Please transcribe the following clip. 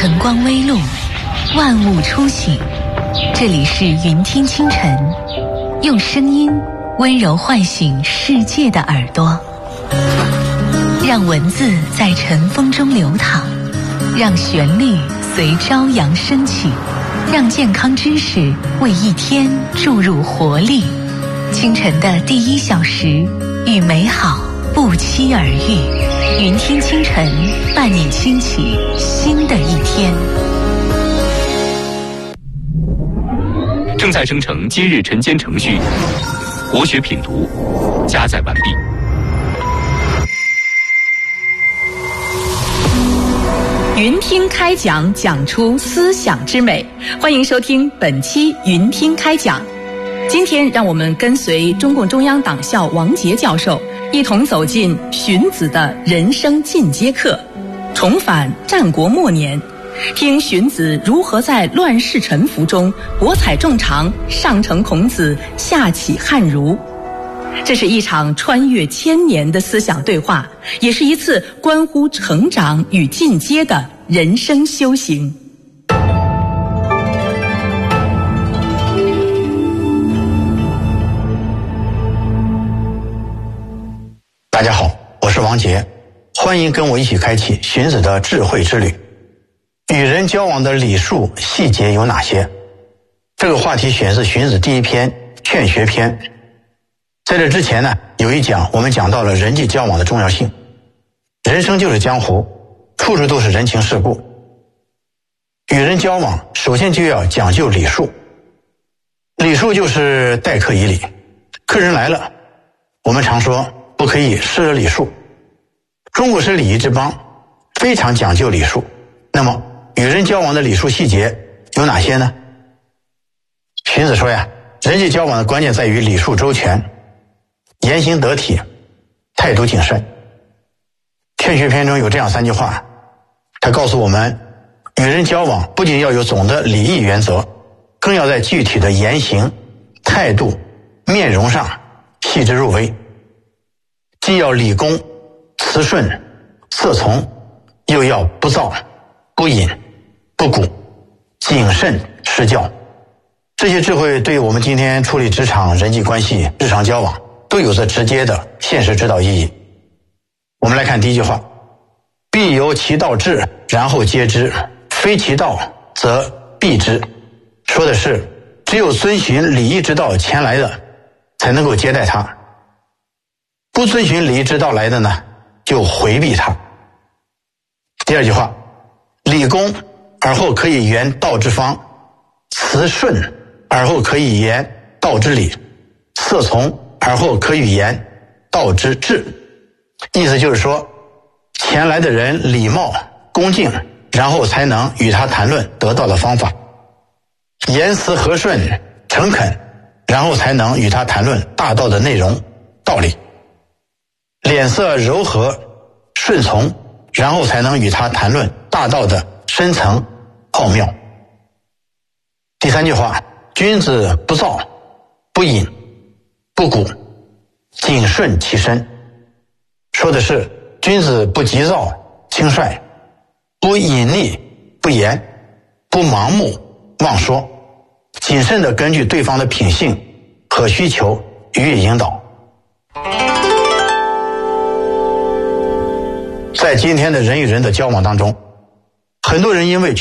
晨光微露，万物初醒。这里是云听清晨，用声音温柔唤醒世界的耳朵，让文字在晨风中流淌，让旋律随朝阳升起，让健康知识为一天注入活力。清晨的第1小时，与美好不期而遇。云听清晨，伴你轻启新的一天。 正在生成今日晨间程序，国学品读加载完毕。 云听开讲，讲出思想之美。欢迎收听本期云听开讲。今天让我们跟随中共中央党校王杰教授，一同走进荀子的人生进阶课，重返战国末年，听荀子如何在乱世沉浮中博采众长，上承孔子，下启汉儒。这是一场穿越千年的思想对话，也是一次关乎成长与进阶的人生修行。 大家好，我是王杰，欢迎跟我一起开启荀子的智慧之旅。与人交往的礼数细节有哪些？这个话题选自荀子第1篇《劝学篇》。在这之前呢，有一讲我们讲到了人际交往的重要性。人生就是江湖，处处都是人情世故。与人交往，首先就要讲究礼数。礼数就是待客以礼，客人来了，我们常说不可以失了礼数。中国是礼仪之邦，非常讲究礼数。那么与人交往的礼数细节有哪些呢？荀子说呀，人际交往的关键在于礼数周全，言行得体，态度谨慎。劝学篇中有这样3句话，他告诉我们，与人交往不仅要有总的礼仪原则，更要在具体的言行、态度、面容上细致入微，既要礼恭、辞顺、色从，又要不躁、不隐、不鼓、谨慎施教。这些智慧对我们今天处理职场人际关系、日常交往都有着直接的现实指导意义。我们来看第1句话，必由其道治，然后接之，非其道则避之。说的是只有遵循礼仪之道前来的才能够接待他，不遵循礼仪之道来的呢，就回避他。第2句话，礼恭而后可以言道之方，辞顺而后可以言道之理，色从而后可以言道之治。意思就是说，前来的人礼貌恭敬，然后才能与他谈论得到的方法；言辞和顺诚恳，然后才能与他谈论大道的内容道理；脸色柔和顺从，然后才能与他谈论大道的深层奥妙。第3句话，君子不躁不隐不鼓，谨顺其身。说的是君子不急躁轻率，不隐匿不言，不盲目妄说，谨慎地根据对方的品性和需求予以引导。在今天的人与人的交往当中，很多人因为